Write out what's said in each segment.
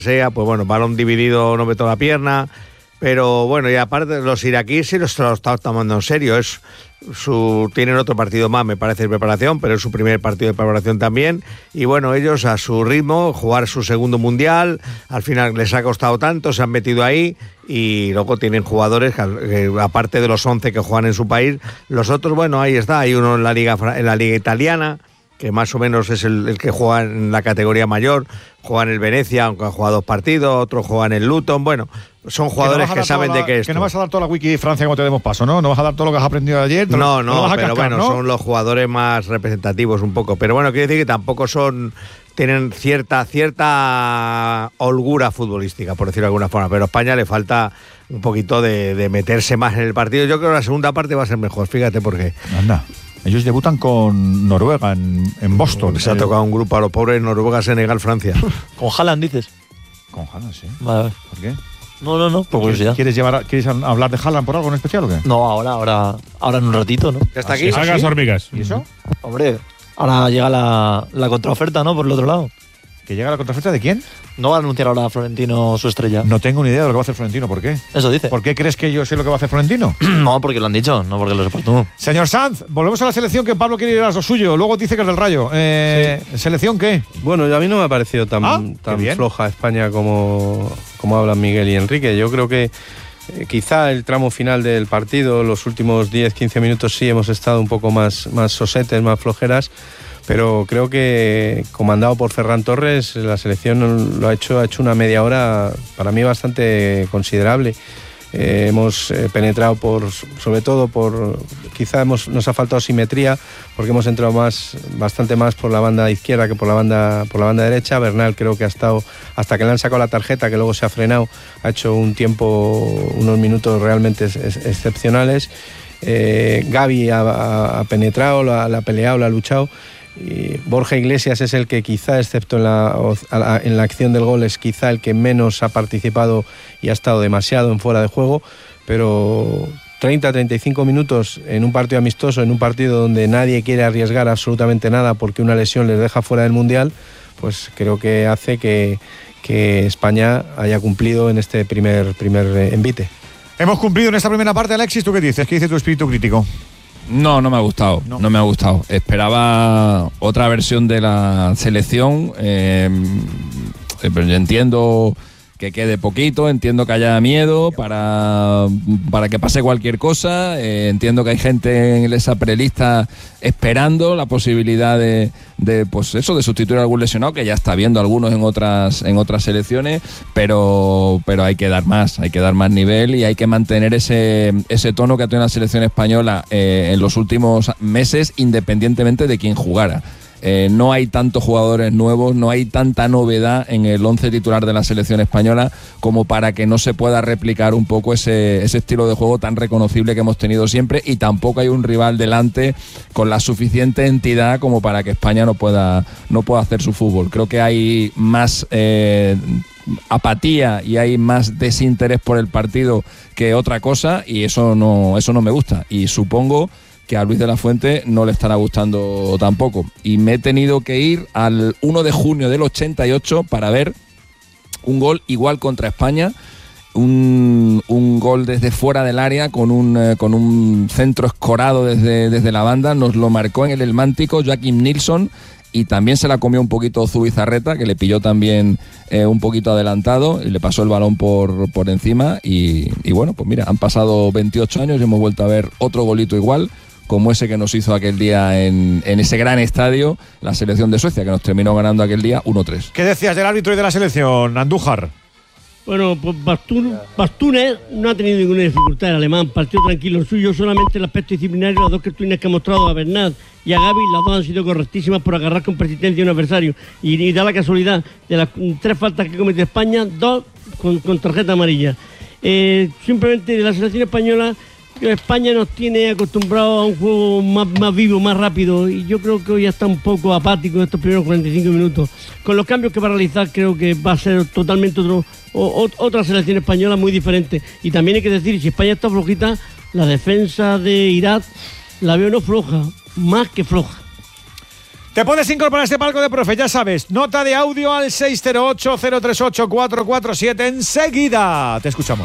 sea, pues bueno, balón dividido, no meto la pierna, pero bueno, y aparte los iraquíes sí los están tomando en serio, tienen otro partido más, me parece, de preparación, pero es su primer partido de preparación también, y bueno, ellos a su ritmo, jugar su segundo mundial, al final les ha costado tanto, se han metido ahí, y luego tienen jugadores que, aparte de los 11 que juegan en su país, los otros, bueno, ahí está, hay uno en la liga italiana, que más o menos es el que juega en la categoría mayor, juega en el Venecia, aunque ha jugado 2 partidos, otro juega en el Luton, bueno, son jugadores que saben de qué es. Que no vas a dar toda la wiki de Francia como te demos paso, ¿no? No vas a dar todo lo que has aprendido de ayer. No, pero cascar, bueno, ¿no? Son los jugadores más representativos un poco, pero bueno, quiere decir que tampoco tienen cierta holgura futbolística, por decirlo de alguna forma, pero a España le falta un poquito de meterse más en el partido. Yo creo que la segunda parte va a ser mejor, fíjate por qué. Anda. Ellos debutan con Noruega en Boston. Se ha tocado un grupo a los pobres: Noruega, Senegal, Francia. Con Haaland, dices. Con Haaland, sí. Vale. ¿Por qué? No, por curiosidad. ¿Quieres hablar de Haaland por algo en especial o qué? No, ahora en un ratito, ¿no? ¿Ya está aquí? Salgas hormigas. ¿Y eso? Hombre, ahora llega la contraoferta, ¿no? Por el otro lado. ¿Que llega la contraoferta de quién? ¿No va a anunciar ahora Florentino su estrella? No tengo ni idea de lo que va a hacer Florentino. ¿Por qué? Eso dice. ¿Por qué crees que yo sé lo que va a hacer Florentino? No, porque lo han dicho, no porque lo sepas tú. Señor Sanz, volvemos a la selección, que Pablo quiere ir a lo suyo. Luego dice que es del Rayo. Sí. ¿Selección qué? Bueno, a mí no me ha parecido tan floja España como hablan Miguel y Enrique. Yo creo que quizá el tramo final del partido, los últimos 10-15 minutos sí hemos estado un poco más sosetes, más flojeras. Pero creo que, comandado por Ferran Torres, la selección ha hecho una media hora para mí bastante considerable. Hemos penetrado sobre todo quizá nos ha faltado simetría, porque hemos entrado bastante más por la banda izquierda que por la banda derecha. Bernal creo que ha estado, hasta que le han sacado la tarjeta, que luego se ha frenado, ha hecho unos minutos realmente excepcionales. Gavi ha penetrado, la ha peleado, la ha luchado. Y Borja Iglesias es el que quizá, excepto en la acción del gol, es quizá el que menos ha participado y ha estado demasiado en fuera de juego, pero 30-35 minutos en un partido amistoso, en un partido donde nadie quiere arriesgar absolutamente nada porque una lesión les deja fuera del Mundial, pues creo que hace que España haya cumplido en este primer envite. Hemos cumplido en esta primera parte, Alexis. ¿Tú qué dices? ¿Qué dice tu espíritu crítico? No me ha gustado. No me ha gustado. Esperaba otra versión de la selección. Pero yo entiendo que quede poquito, entiendo que haya miedo para que pase cualquier cosa. Entiendo que hay gente en esa prelista esperando la posibilidad de sustituir a algún lesionado, que ya está viendo algunos en otras selecciones, pero hay que dar más nivel, y hay que mantener ese tono que ha tenido la selección española en los últimos meses, independientemente de quién jugara. No hay tantos jugadores nuevos, no hay tanta novedad en el 11 titular de la selección española como para que no se pueda replicar un poco ese estilo de juego tan reconocible que hemos tenido siempre, y tampoco hay un rival delante con la suficiente entidad como para que España no pueda hacer su fútbol. Creo que hay más apatía y hay más desinterés por el partido que otra cosa, y eso no me gusta, y supongo que a Luis de la Fuente no le estará gustando tampoco. Y me he tenido que ir al 1 de junio del 88 para ver un gol igual contra España, un gol desde fuera del área con un centro escorado desde la banda. Nos lo marcó en el Helmántico Joaquim Nilsson, y también se la comió un poquito Zubizarreta, que le pilló también un poquito adelantado y le pasó el balón por encima. Y bueno, pues mira, han pasado 28 años y hemos vuelto a ver otro golito igual, como ese que nos hizo aquel día en ese gran estadio la selección de Suecia, que nos terminó ganando aquel día 1-3. ¿Qué decías del árbitro y de la selección, Andújar? Bueno, pues Bastunes no ha tenido ninguna dificultad, el alemán, partió tranquilo el suyo, solamente el aspecto disciplinario, las dos cartulinas que ha mostrado a Bernat y a Gavi, las dos han sido correctísimas por agarrar con persistencia a un adversario, y da la casualidad de las 3 faltas que cometió España, 2 con tarjeta amarilla. Simplemente la selección española, España nos tiene acostumbrados a un juego más vivo, más rápido, y yo creo que hoy ya está un poco apático en estos primeros 45 minutos. Con los cambios que va a realizar, creo que va a ser totalmente otra selección española muy diferente. Y también hay que decir, si España está flojita, la defensa de Irak la veo no floja, más que floja. Te puedes incorporar a este palco de profe, ya sabes. Nota de audio al 608-038-447. Enseguida te escuchamos.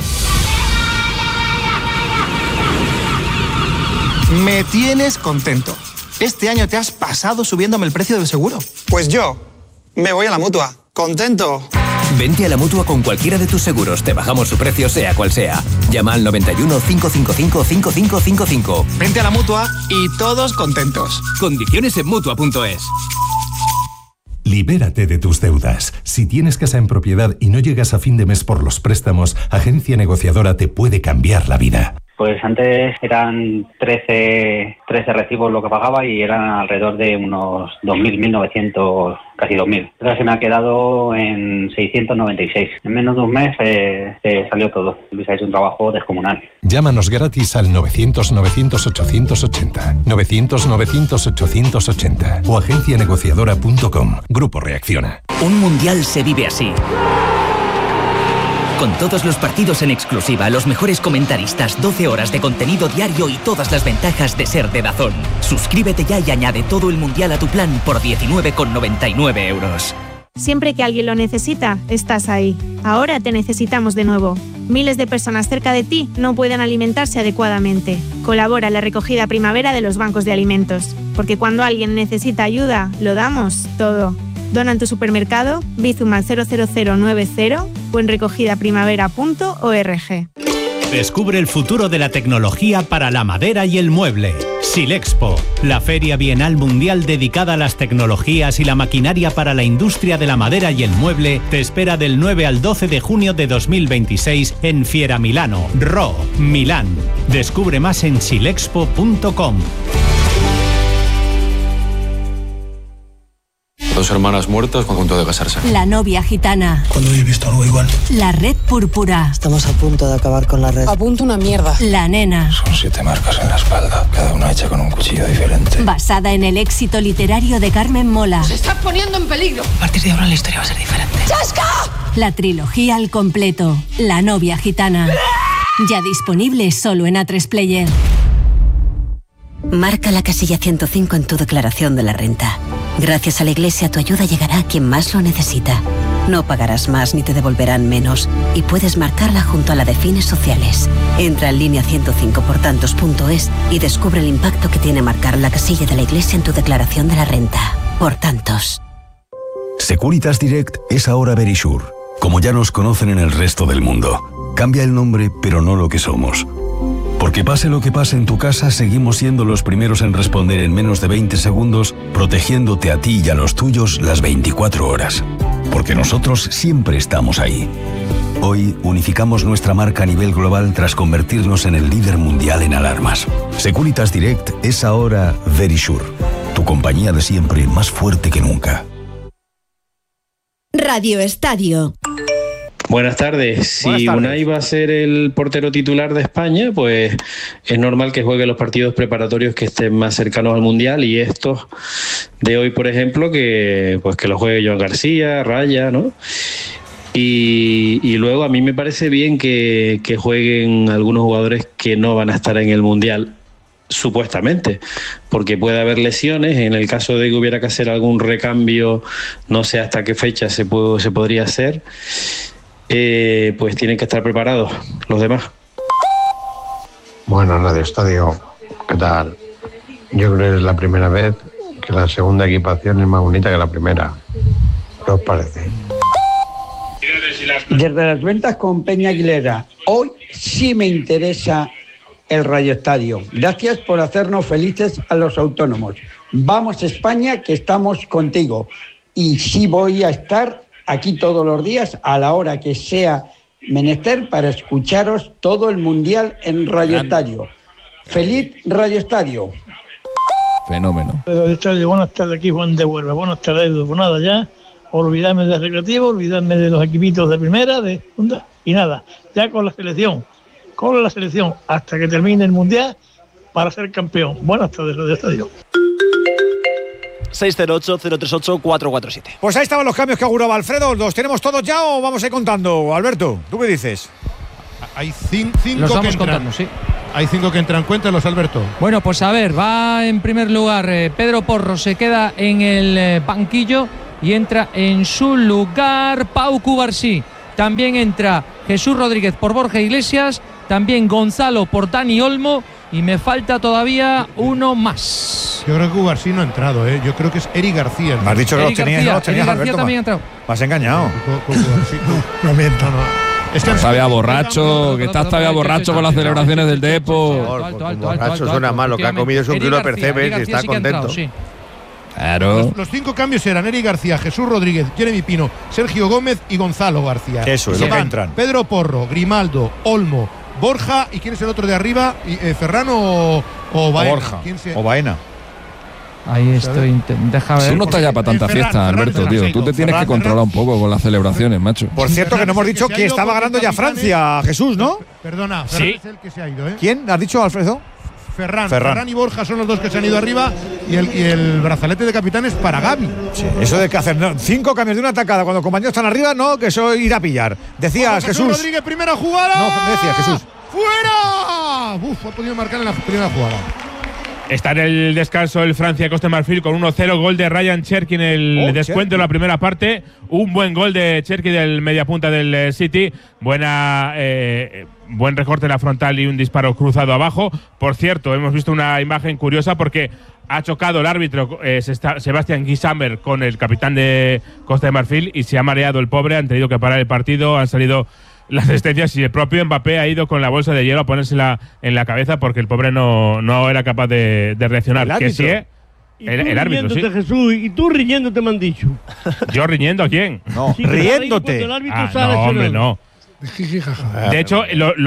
Me tienes contento. Este año te has pasado subiéndome el precio del seguro. Pues yo me voy a la Mutua. ¡Contento! Vente a la Mutua con cualquiera de tus seguros. Te bajamos su precio sea cual sea. Llama al 91 555 5555. Vente a la Mutua y todos contentos. Condiciones en Mutua.es. Libérate de tus deudas. Si tienes casa en propiedad y no llegas a fin de mes por los préstamos, Agencia Negociadora te puede cambiar la vida. Pues antes eran 13 recibos lo que pagaba y eran alrededor de unos 2.000, 1.900, casi 2.000. Ahora se me ha quedado en 696. En menos de un mes salió todo. Luis ha hecho un trabajo descomunal. Llámanos gratis al 900-900-880, 900-900-880 o agencianegociadora.com. Grupo Reacciona. Un mundial se vive así. Con todos los partidos en exclusiva, los mejores comentaristas, 12 horas de contenido diario y todas las ventajas de ser de DAZN. Suscríbete ya y añade todo el mundial a tu plan por 19,99 €. Siempre que alguien lo necesita, estás ahí. Ahora te necesitamos de nuevo. Miles de personas cerca de ti no pueden alimentarse adecuadamente. Colabora en la recogida primavera de los bancos de alimentos. Porque cuando alguien necesita ayuda, lo damos todo. Dona en tu supermercado, Bizum al 00090 o en recogidaprimavera.org. Descubre el futuro de la tecnología para la madera y el mueble. Silexpo, la feria bienal mundial dedicada a las tecnologías y la maquinaria para la industria de la madera y el mueble, te espera del 9 al 12 de junio de 2026 en Fiera Milano, Ro, Milán. Descubre más en silexpo.com. Dos hermanas muertas a punto de casarse. La novia gitana. ¿Cuándo habéis visto algo igual? La red púrpura. Estamos a punto de acabar con la red. A punto una mierda. La nena. Son 7 marcas en la espalda, cada una hecha con un cuchillo diferente. Basada en el éxito literario de Carmen Mola. ¡Se está poniendo en peligro! A partir de ahora la historia va a ser diferente. ¡Chasca! La trilogía al completo. La novia gitana. Ya disponible solo en A3 Player. Marca la casilla 105 en tu declaración de la renta. Gracias a la Iglesia, tu ayuda llegará a quien más lo necesita. No pagarás más ni te devolverán menos y puedes marcarla junto a la de fines sociales. Entra en línea 105portantos.es y descubre el impacto que tiene marcar la casilla de la Iglesia en tu declaración de la renta. Por tantos. Securitas Direct es ahora Verisure, como ya nos conocen en el resto del mundo. Cambia el nombre, pero no lo que somos. Porque pase lo que pase en tu casa, seguimos siendo los primeros en responder en menos de 20 segundos, protegiéndote a ti y a los tuyos las 24 horas. Porque nosotros siempre estamos ahí. Hoy unificamos nuestra marca a nivel global tras convertirnos en el líder mundial en alarmas. Securitas Direct es ahora Verisure, tu compañía de siempre más fuerte que nunca. Radio Estadio. Buenas tardes. Si Unai va a ser el portero titular de España, pues es normal que juegue los partidos preparatorios que estén más cercanos al Mundial, y estos de hoy, por ejemplo, que los juegue Joan García, Raya, ¿no? Y luego a mí me parece bien que jueguen algunos jugadores que no van a estar en el Mundial, supuestamente, porque puede haber lesiones. En el caso de que hubiera que hacer algún recambio, no sé hasta qué fecha se podría hacer. Pues tienen que estar preparados los demás. Bueno, Radio Estadio, ¿qué tal? Yo creo que es la primera vez que la segunda equipación es más bonita que la primera. ¿Qué os parece? Desde las ventas con Peña Aguilera, hoy sí me interesa el Radio Estadio. Gracias por hacernos felices a los autónomos. Vamos España, que estamos contigo. Y sí voy a estar aquí todos los días a la hora que sea menester para escucharos todo el Mundial en Radio Estadio. ¡Feliz Radio Estadio! Fenómeno. Radio Estadio, buenas tardes, aquí Juan de Huelva. Buenas tardes, pues nada, ya olvidarme del recreativo, olvidarme de los equipitos de primera, de segunda, y nada, ya con la selección, hasta que termine el Mundial para ser campeón. Buenas tardes, Radio Estadio. 608-038-447. Pues ahí estaban los cambios que auguraba Alfredo. ¿Los tenemos todos ya o vamos a ir contando? Alberto, ¿tú qué dices? Hay cinco los vamos que entran. contando, sí. hay 5 que entran. Cuéntanos, Alberto. Bueno, pues a ver, va en primer lugar Pedro Porro, se queda en el banquillo y entra en su lugar Pau Cubarsí. También entra Jesús Rodríguez por Borja Iglesias, también Gonzalo por Dani Olmo y me falta todavía uno más. Yo creo que Cubarsí no ha entrado, yo creo que es Eric García. Me has dicho que los tenías, no los tenías, García Alberto. también ha entrado. Me has engañado. No miento, no. Es que está borracho, que está todavía borracho con las celebraciones del Depo. Borracho suena mal, lo que ha comido es un kilo de percebes y está contento. Claro. Los 5 cambios eran Eric García, Jesús Rodríguez, Jeremy Pino, Sergio Gómez y Gonzalo García. Eso es lo que entran. Pedro Porro, Grimaldo, Olmo, Borja, ¿y quién es el otro de arriba? ¿Ferran o Baena? Borja o Baena. Ahí estoy, deja ver. Tú no estás ya para tanta fiesta, Alberto, tío. Tú te tienes que controlar un poco con las celebraciones, macho. Por cierto, que no hemos dicho que estaba ganando ya Francia, Jesús, ¿no? Perdona, Ferran es el que se ha ido, ¿Quién? ¿Has dicho, Alfredo? Ferran y Borja son los dos que se han ido arriba y el brazalete de capitán es para Gavi. Sí, eso de que hacer 5 cambios de una atacada cuando los compañeros están arriba, no, que eso ir a pillar. Decías, Jesús. Rodríguez, primera jugada. No, decías, Jesús. ¡Fuera! Ha podido marcar en la primera jugada. Está en el descanso el Francia-Costa de Marfil con 1-0, gol de Ryan Cherki en el descuento de la primera parte. Un buen gol de Cherki del mediapunta del City. Buen recorte en la frontal y un disparo cruzado abajo. Por cierto, hemos visto una imagen curiosa porque ha chocado el árbitro Sebastián Guisamber con el capitán de Costa de Marfil y se ha mareado el pobre. Han tenido que parar el partido, han salido las asistencias y el propio Mbappé ha ido con la bolsa de hielo a ponérsela en la cabeza porque el pobre no era capaz de reaccionar. ¿El que sí, el árbitro, sí. Jesús, y tú riñéndote me han dicho. ¿Yo riñendo a quién? No, sí, riéndote. No, hombre, no. De hecho,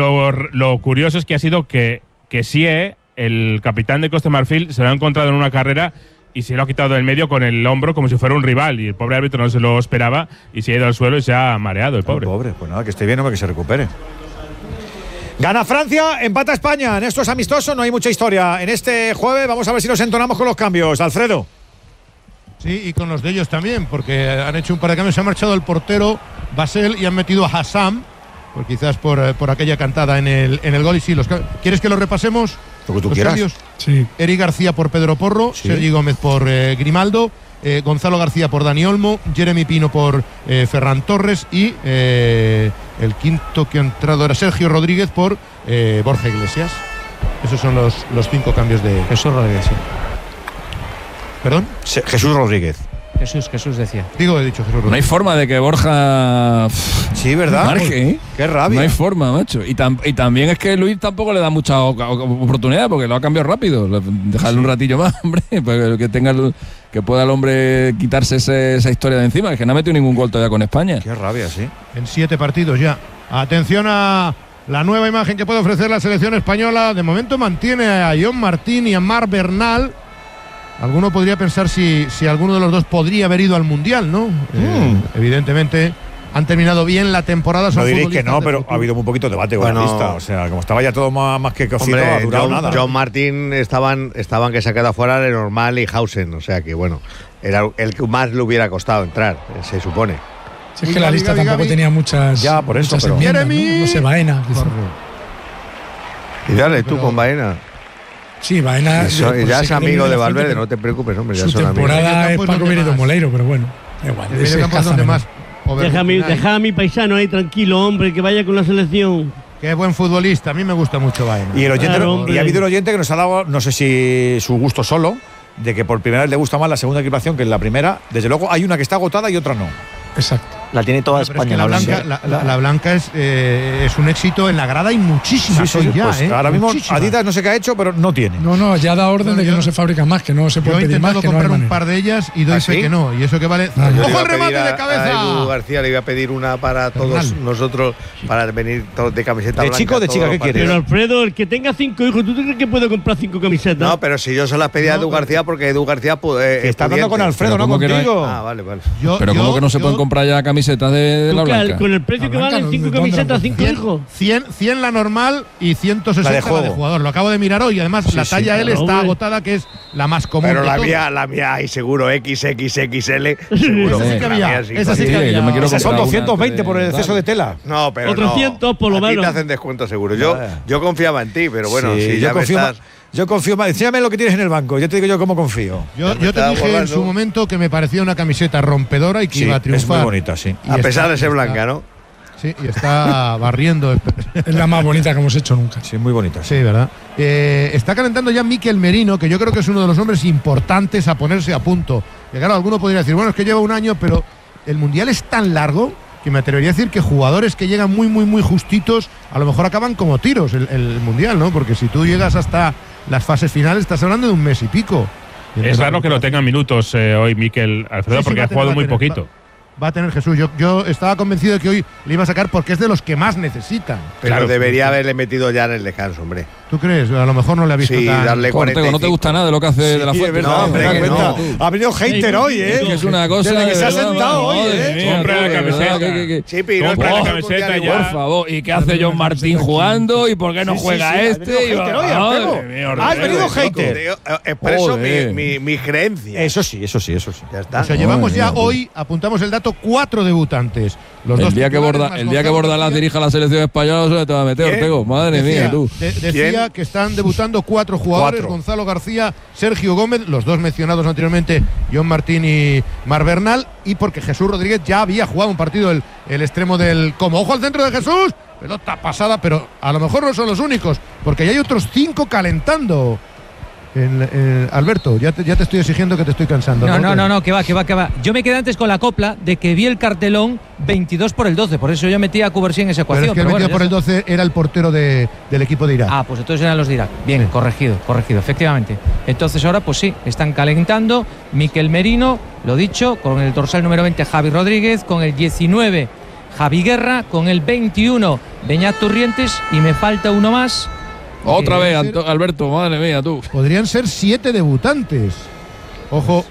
lo curioso es que ha sido que sí, el capitán de Costa de Marfil, se lo ha encontrado en una carrera y se lo ha quitado del medio con el hombro como si fuera un rival. Y el pobre árbitro no se lo esperaba y se ha ido al suelo y se ha mareado el pobre. Pues nada, que esté bien, hombre, que se recupere. Gana Francia, empata España. En esto es amistoso, no hay mucha historia. En este jueves vamos a ver si nos entonamos con los cambios. Alfredo. Sí, y con los de ellos también, porque han hecho un par de cambios. Se ha marchado el portero Basel y han metido a Hassam, pues quizás por aquella cantada en el gol. Y sí, ¿quieres que lo repasemos? Lo que tú quieras. Cambios. Sí. Eric García por Pedro Porro, sí. Sergi Gómez por Grimaldo, Gonzalo García por Dani Olmo, Jeremy Pino por Ferran Torres y el quinto que ha entrado era Sergio Rodríguez por Borja Iglesias. Esos son los 5 cambios de Jesús Rodríguez, sí. ¿Perdón? Jesús Rodríguez. Jesús decía. He dicho Jesús Rodríguez. No hay forma de que Borja. Sí, ¿verdad? Marque, Qué rabia. No hay forma, macho. Y también es que Luis tampoco le da mucha oportunidad porque lo ha cambiado rápido. Dejarle un ratillo más, hombre, para que pueda el hombre quitarse esa historia de encima. Es que no ha metido ningún gol todavía con España. Qué rabia, sí. En 7 partidos ya. Atención a la nueva imagen que puede ofrecer la selección española. De momento mantiene a John Martín y a Marc Bernal. Alguno podría pensar si alguno de los dos podría haber ido al Mundial, ¿no? Evidentemente han terminado bien la temporada. No diréis que no, pero ha habido un poquito de debate con la lista. O sea, como estaba ya todo más que cocido, hombre, ha durado nada. John Martín estaban que se ha quedado fuera Lenormand y Hausen. O sea que, bueno, era el que más le hubiera costado entrar, se supone. Si es que la lista tampoco tenía muchas. Ya, por eso, pero enmiendas, ¿no? No sé, Baena. Y dale tú con Baena. Sí, Baena. Ya es amigo de Valverde, no te preocupes, hombre. Ya su son temporada amigos. es Paco Benito Moleiro, pero bueno, da igual. El medio campo es donde más. Deja a mi paisano ahí tranquilo, hombre, que vaya con la selección. Qué buen futbolista, a mí me gusta mucho Baena. Y el oyente, Claro, y ha habido un oyente que nos ha dado, no sé si su gusto solo, de que por primera vez le gusta más la segunda equipación que la primera. Desde luego hay una que está agotada y otra no. Exacto. La tiene toda España. Es que la blanca es un éxito en la grada y muchísimas hoy ya. Pues ahora mismo Adidas no sé qué ha hecho, pero no tiene. No, ya da orden de que no se fabrican más, que no se puede pedir más. Yo he intentado comprar un par de ellas y doy fe que no. Y eso que vale. ¡Ojo el remate de cabeza! A Edu García le iba a pedir una para todos nosotros, para venir todos de camiseta blanca. ¿De chico o de chica? ¿Qué quieres? Pero Alfredo, el que tenga 5 hijos, ¿tú crees que puede comprar 5 camisetas? No, pero si yo se las pedí a Edu García porque Edu García está hablando con Alfredo, no contigo. Ah, vale. Pero ¿cómo que no se pueden comprar ya camisetas camisetas de la blanca. Con el precio que valen 5 camisetas, 5 hijos. 100 la normal y 160 la de jugador. Lo acabo de mirar hoy. Además, la talla L está agotada, que es la más común. Pero la mía hay seguro XXXL. Seguro. Esa sí que había. Esa sí que había. Esas son 220 por el exceso de tela. No, pero otros 100 por lo menos. A ti te hacen descuento seguro. Yo confiaba en ti, pero bueno, si ya yo confío más. Enséñame lo que tienes en el banco. Yo te digo yo cómo confío. Yo te dije en su momento que me parecía una camiseta rompedora y que iba a triunfar. Es muy bonita, sí. A pesar de ser blanca, ¿no? Sí, y está barriendo. Es la más bonita que hemos hecho nunca. Sí, muy bonita. Sí, ¿verdad? Está calentando ya Mikel Merino, que yo creo que es uno de los hombres importantes a ponerse a punto. Que claro, alguno podría decir, bueno, es que lleva un año, pero el Mundial es tan largo que me atrevería a decir que jugadores que llegan muy justitos, a lo mejor acaban como tiros el Mundial, ¿no? Porque si tú llegas hasta las fases finales, estás hablando de un mes y pico. Es raro que no tenga minutos hoy Mikel Alfredo, porque ha jugado muy poquito. Va a tener Jesús. Yo estaba convencido de que hoy le iba a sacar porque es de los que más necesitan. Pero claro, debería haberle metido ya en el descanso, hombre. ¿Tú crees? A lo mejor no le ha visto tan… darle 45. No te gusta nada de lo que hace de la Fuente. No, hombre, ha venido hater hoy, ¿eh? Es una cosa… Desde que se ha sentado hoy, Compra la camiseta. Chipi, compra la camiseta ya. Por favor. ¿Y qué hace John Martín jugando? ¿Y por qué no juega este? Ha venido hater. Expreso mi creencia. Eso sí. Ya está. O sea, llevamos ya hoy, apuntamos el dato, 4 debutantes. El día que Bordalás dirija la selección española no se te va a meter, Ortego. Madre mía, tú. Decía que están debutando 4 jugadores: Gonzalo García, Sergio Gómez, los dos mencionados anteriormente, John Martín y Marc Bernal, y porque Jesús Rodríguez ya había jugado un partido el extremo del Como. ¡Ojo al centro de Jesús! Pelota pasada, pero a lo mejor no son los únicos, porque ya hay otros 5 calentando. Alberto, ya te estoy exigiendo, que te estoy cansando. No, que va. Yo me quedé antes con la copla de que vi el cartelón 22 por el 12, por eso yo metí a Coubercy en esa ecuación. Pero es que el 22 por el 12 era el portero del equipo de Irak. Ah, pues entonces eran los de Irak. Bien, sí. corregido, efectivamente. Entonces ahora, pues sí, están calentando. Mikel Merino, lo dicho, con el dorsal número 20 Javi Rodríguez, con el 19 Javi Guerra, con el 21 Beñat Turrientes, y me falta uno más. Otra vez, Alberto, madre mía, tú. Podrían ser 7 debutantes. Ojo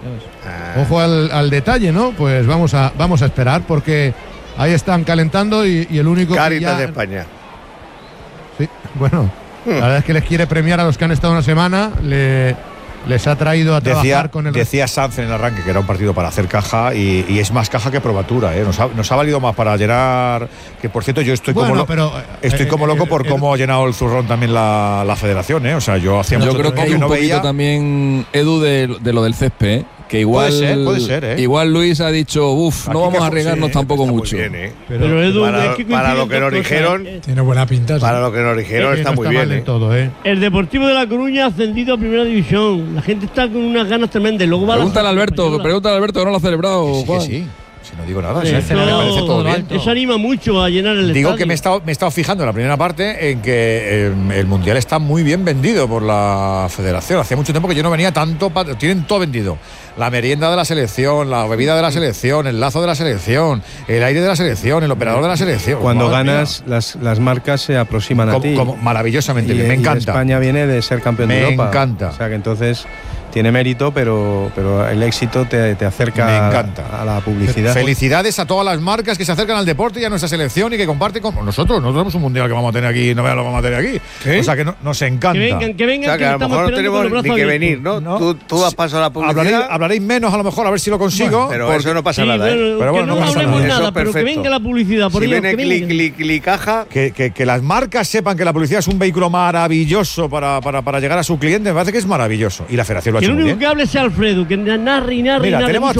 al detalle, ¿no? Pues vamos a esperar, porque ahí están calentando y el único… Cáritas de España. Sí, bueno, la verdad es que les quiere premiar a los que han estado una semana. Les ha traído a trabajar con el… Decía Sanz en el arranque que era un partido para hacer caja, y es más caja que probatura, ¿eh? Nos ha valido más para llenar, que por cierto yo estoy como loco por cómo ha llenado el zurrón también la federación, ¿eh? O sea, yo creo que hay un poquito tamien, Edu, de lo del césped, ¿eh? Que igual puede ser, ¿eh? Igual Luis ha dicho, no vamos a arriesgarnos tampoco mucho. Bien, ¿eh? Pero Edu, para lo que nos dijeron, tiene buena pinta. Para lo que nos dijeron está muy bien, ¿eh? Todo, ¿eh? El Deportivo de La Coruña ha ascendido a Primera División. La gente está con unas ganas tremendas. Luego pregúntale a Alberto, que no lo ha celebrado. Sí. Si no digo nada, me parece todo bien. Eso anima mucho a llenar el estadio. Digo que me he estado fijando en la primera parte en que el Mundial está muy bien vendido por la federación. Hacía mucho tiempo que yo no venía tanto, tienen todo vendido. La merienda de la selección, la bebida de la selección, el lazo de la selección, el aire de la selección, el operador de la selección. Cuando ganas, las marcas se aproximan a ti. Maravillosamente bien, me encanta. España viene de ser campeón de Europa. Me encanta. O sea que entonces tiene mérito, pero el éxito te acerca a la publicidad. Felicidades a todas las marcas que se acercan al deporte y a nuestra selección y que comparten con nosotros. Nosotros tenemos un mundial que vamos a tener aquí, no veas lo que vamos a tener aquí. ¿Qué? O sea que nos encanta. Que vengan, o sea, que a lo mejor no tenemos ni que venir, ¿no? Tú has pasado la publicidad. Hablaréis menos, a lo mejor, a ver si lo consigo. Bueno, pero eso no pasa nada, ¿eh? Pero bueno, no hablemos nada, pero que venga la publicidad. Si viene clic, caja. Que las marcas sepan que la publicidad es un vehículo maravilloso para llegar a su cliente, me parece que es maravilloso. Y la federación lo ha hecho muy bien. Que el único que hable sea Alfredo, que narre. Mira, tenemos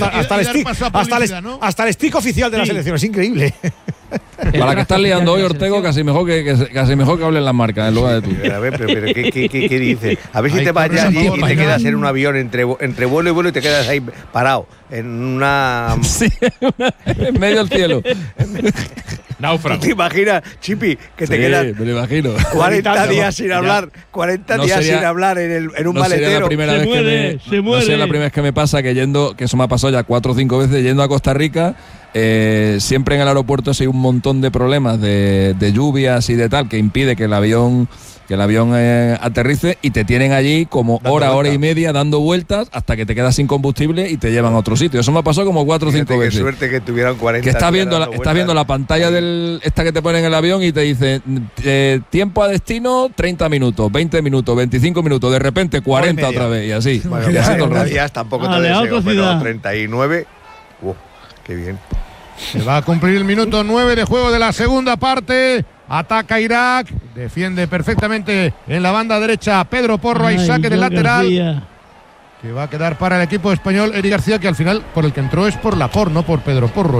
hasta el stick oficial de la selección, es increíble. Para que estás liando hoy, Ortego, casi mejor que hablen las marcas en lugar de tú. A ver, pero ¿qué dices? A ver si te vas ya y te quedas en un avión entre vuelo y vuelo y te quedas ahí parado en una… Sí, en medio del cielo. Náufrago. ¿Te imaginas, Chipi, que te quedas 40 días sin hablar, 40 días sin hablar en un maletero? No sé la primera vez que me pasa, que eso me ha pasado ya 4 o 5 veces, yendo a Costa Rica, siempre en el aeropuerto hay un montón de problemas de lluvias y de tal que impide que el avión aterrice, y te tienen allí como hora y media dando vueltas hasta que te quedas sin combustible y te llevan a otro sitio. Eso me ha pasado como 4 o 5 veces. Qué suerte que tuvieran 40. Que estás viendo la pantalla esta que te ponen en el avión y te dice tiempo a destino 30 minutos, 20 minutos, 25 minutos, de repente 40 otra vez y así. Bueno, y así todo el rato. días tampoco te deseo, pero 39. Qué bien. Se va a cumplir el minuto 9 de juego de la segunda parte. Ataca Irak, defiende perfectamente en la banda derecha Pedro Porro, hay saque de lateral que va a quedar para el equipo español. Eric García, que al final por el que entró es por Laporte, no por Pedro Porro,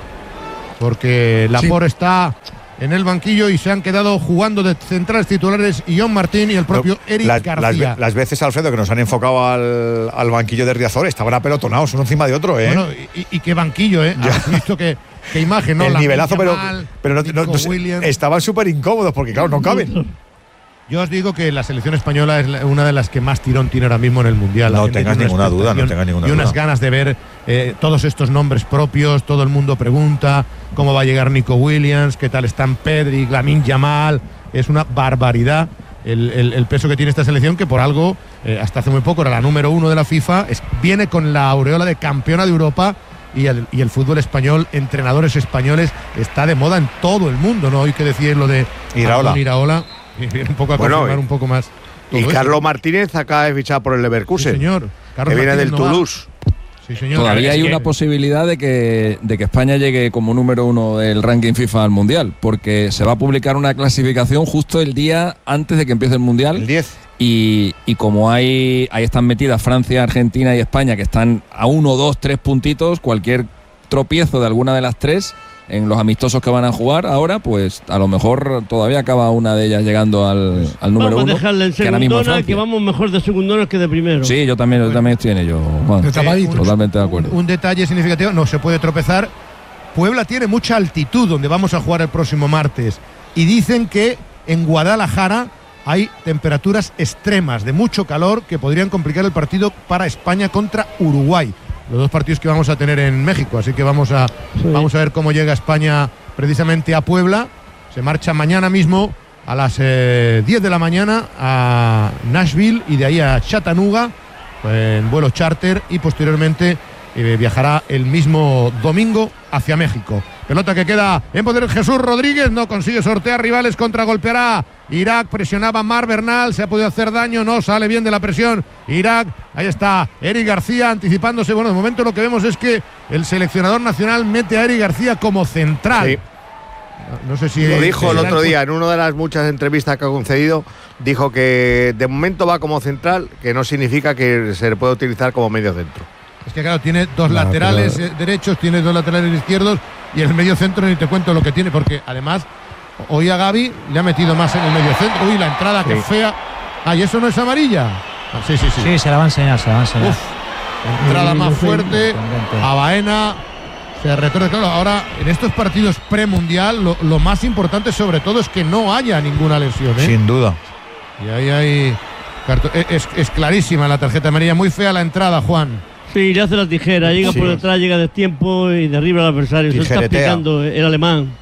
porque Laporte está en el banquillo y se han quedado jugando de centrales titulares Ion Martín y el propio Eric García. Las veces, Alfredo, que nos han enfocado al banquillo de Riazor, estaban apelotonados uno encima de otro, Bueno, y qué banquillo, Has visto qué imagen, ¿no? El nivelazo, pero no Williams. Estaban súper incómodos porque, claro, no caben. Yo os digo que la selección española es una de las que más tirón tiene ahora mismo en el Mundial. No tengas ninguna duda. Y unas ganas de ver todos estos nombres propios. Todo el mundo pregunta cómo va a llegar Nico Williams, qué tal están Pedri, Lamine Yamal. Es una barbaridad el peso que tiene esta selección, que por algo, hasta hace muy poco, era la número 1 de la FIFA. Viene con la aureola de campeona de Europa. Y el fútbol español, entrenadores españoles, está de moda en todo el mundo, ¿no? Hoy que decís lo de Iraola, viene un poco a confirmar un poco más. Y Carlos Martínez acaba de fichar por el Leverkusen. Sí, señor. Carlos que viene del Toulouse. Sí, señor. Todavía hay una posibilidad de que España llegue como número 1 del ranking FIFA al Mundial, porque se va a publicar una clasificación justo el día antes de que empiece el Mundial. El 10. Y como ahí están metidas Francia, Argentina y España, que están a 1, 2, 3 puntitos, cualquier tropiezo de alguna de las tres en los amistosos que van a jugar ahora, pues a lo mejor todavía acaba una de ellas llegando al número 1. Vamos a dejarle en segundona, que vamos mejor de segundona que de primero. Sí, yo también estoy en ello, Juan. Totalmente de acuerdo. Un detalle significativo, no se puede tropezar. Puebla tiene mucha altitud donde vamos a jugar el próximo martes. Y dicen que en Guadalajara hay temperaturas extremas de mucho calor que podrían complicar el partido para España contra Uruguay. Los dos partidos que vamos a tener en México, así que vamos a ver cómo llega España precisamente a Puebla. Se marcha mañana mismo a las 10 de la mañana a Nashville y de ahí a Chattanooga en vuelo charter, y posteriormente viajará el mismo domingo hacia México. Pelota que queda en poder de Jesús Rodríguez, no consigue sortear rivales, contragolpeará Irak, presionaba Mar Bernal, se ha podido hacer daño, no sale bien de la presión Irak. Ahí está Eric García anticipándose. Bueno, de momento lo que vemos es que el seleccionador nacional mete a Eric García como central. Sí. No sé si lo dijo el otro día en una de las muchas entrevistas que ha concedido. Dijo que de momento va como central, que no significa que se le pueda utilizar como medio centro. Es que claro, tiene dos laterales derechos, tiene dos laterales izquierdos, y en el medio centro ni te cuento lo que tiene, porque además hoy a Gavi le ha metido más en el medio centro. Uy, la entrada que fea. ¿Y eso no es amarilla? Sí. Sí, se la va a enseñar. Uf, entrada más fuerte a Baena. Se retorna. Claro, ahora en estos partidos premundial lo más importante sobre todo es que no haya ninguna lesión, Sin duda. Y ahí hay es clarísima la tarjeta amarilla. Muy fea la entrada, Juan. Sí, le hace la tijera, llega por detrás, llega de tiempo y derriba al adversario. Se está picando el alemán.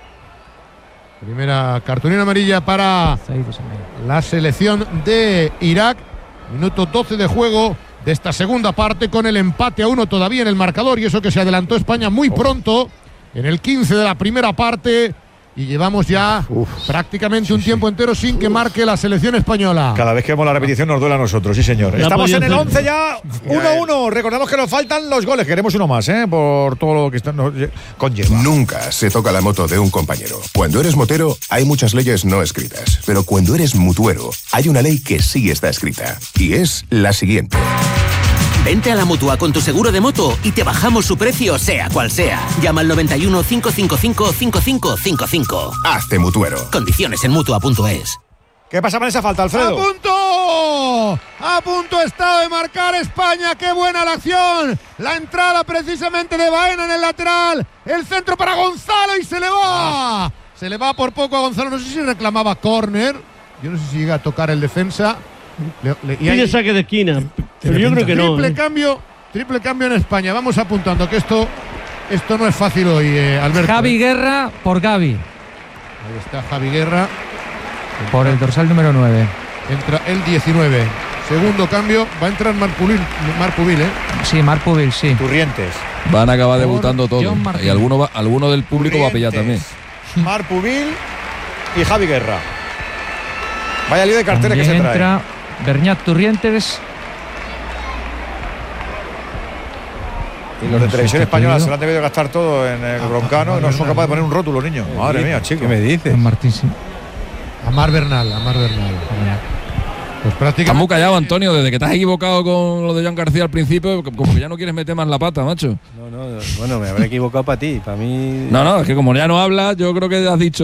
Primera cartulina amarilla para la selección de Irak. Minuto 12 de juego de esta segunda parte, con el empate a 1 todavía en el marcador, y eso que se adelantó España muy pronto en el 15 de la primera parte. Y llevamos ya prácticamente un tiempo entero sin que marque la selección española. Cada vez que vemos la repetición nos duele a nosotros, sí señor. Estamos en el 11 ya, 1-1. Recordamos que nos faltan los goles, queremos uno más, por todo lo que nos conlleva. Nunca se toca la moto de un compañero. Cuando eres motero hay muchas leyes no escritas, pero cuando eres mutuero hay una ley que sí está escrita, y es la siguiente. Vente a la Mutua con tu seguro de moto y te bajamos su precio, sea cual sea. Llama al 91 555 5555. Hazte mutuero. Condiciones en Mutua.es. ¿Qué pasa con esa falta, Alfredo? ¡A punto está de marcar España! ¡Qué buena la acción! La entrada precisamente de Baena en el lateral. El centro para Gonzalo y se le va. Se le va por poco a Gonzalo. No sé si reclamaba córner. Yo no sé si llega a tocar el defensa. Tiene saque de esquina, pero yo creo que no. Triple cambio en España. Vamos apuntando que esto Esto no es fácil hoy, Alberto. Javi Guerra por Gavi. Ahí está Javi Guerra. Por el dorsal número 9. Entra el 19. Segundo cambio, va a entrar Marc Pubil, ¿eh? Sí, Marc Pubil, sí. Turrientes. Van a acabar debutando todos. Y alguno del público va a pillar también. Marc Pubil y Javi Guerra. Vaya lío de carteles también que se trae. Entra Bernat Turrientes. Y los de Televisión Española se lo han debido gastar todo en el Broncano. No son capaces de poner un rótulo, niños. Madre mía, chico. ¿Qué me dices? Martín, sí. Amar Bernal. Pues prácticamente. Estás muy callado, Antonio, desde que te has equivocado con lo de Joan García al principio, como que ya no quieres meter más la pata, macho. No, bueno, me habré equivocado para ti, para mí. No, es que como ya no hablas, yo creo que has dicho